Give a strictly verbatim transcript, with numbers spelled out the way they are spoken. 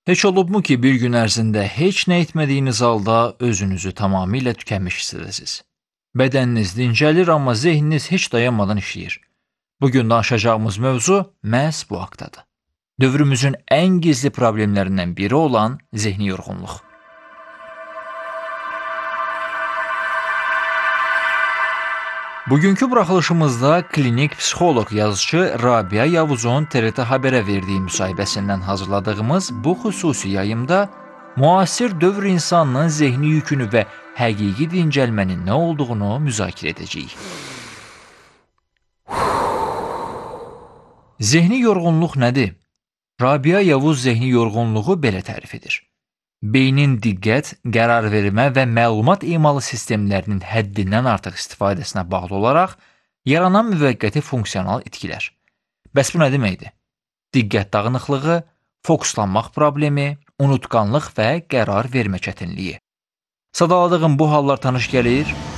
Heç olubmu ki, bir gün ərzində heç nə etmədiyiniz halda özünüzü tamamilə tükənmiş hiss edəsiniz? Bədəniniz dincəlir, amma zehniniz heç dayanmadan işləyir. Bugün danışacağımız mövzu məhz bu haqdadır. Dövrümüzün ən gizli problemlərindən biri olan zehni yorğunluq. Bugünkü buraxılışımızda klinik psixoloq yazıcı Rabia Yavuzun T R T Haberə verdiyi müsahibəsindən hazırladığımız bu xüsusi yayımda müasir dövr insanının zehni yükünü və həqiqi dincəlmənin nə olduğunu müzakirə edəcəyik. Zehni yorğunluq nədir? Rabia Yavuz zehni yorğunluğu belə tərif edir. Beynin diqqət, qərar vermə və məlumat emalı sistemlərinin həddindən artıq istifadəsinə bağlı olaraq yaranan müvəqqəti funksional itkilər. Bəs bu nə deməkdir? Diqqət dağınıqlığı, fokuslanmaq problemi, unutqanlıq və qərar vermə çətinliyi. Sadaladığım bu hallar tanış gəlir?